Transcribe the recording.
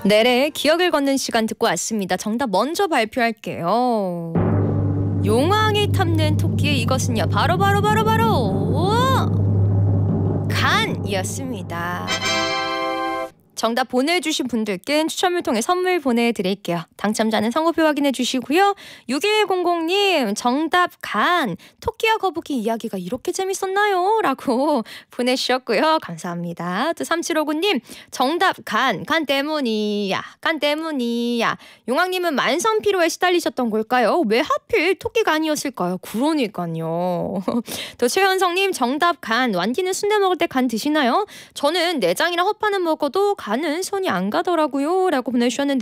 내래 기억을 걷는 시간 듣고 왔습니다. 정답 먼저 발표할게요. 용왕이 탐낸 토끼의 이것은요. 바로 간이었습니다. 정답 보내주신 분들께 추첨을 통해 선물 보내드릴게요. 당첨자는 선고표 확인해 주시고요. 6100님 정답 간. 토끼와 거북이 이야기가 이렇게 재밌었나요? 라고 보내주셨고요. 감사합니다. 또 3759님 정답 간 때문이야. 용왕님은 만성 피로에 시달리셨던 걸까요? 왜 하필 토끼 간이었을까요? 그러니까요. 또 최현성님 정답 간. 완디는 순대 먹을 때 간 드시나요? 저는 내장이랑 허파는 먹어도 간은 손이 안 가더라고요. 라고 보내주셨는데